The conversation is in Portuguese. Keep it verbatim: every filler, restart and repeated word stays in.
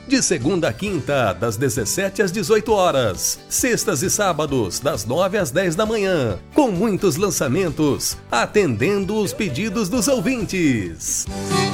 De segunda a quinta, das dezessete às dezoito horas. Sextas e sábados, das nove às dez da manhã. Com muitos lançamentos, atendendo os pedidos dos ouvintes.